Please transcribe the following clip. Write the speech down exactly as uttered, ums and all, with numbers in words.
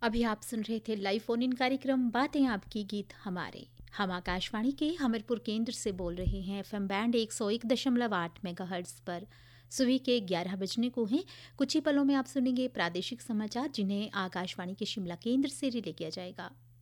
अभी आप सुन रहे थे लाइव फोन इन कार्यक्रम बातें आपकी गीत हमारे। हम आकाशवाणी के हमीरपुर केंद्र से बोल रहे हैं एफएम बैंड एक सौ एक दशमलव आठ मेगाहर्ट्ज पर। सुबह के ग्यारह बजने को हैं। कुछ ही पलों में आप सुनेंगे प्रादेशिक समाचार, जिन्हें आकाशवाणी के शिमला केंद्र से रिले किया जाएगा।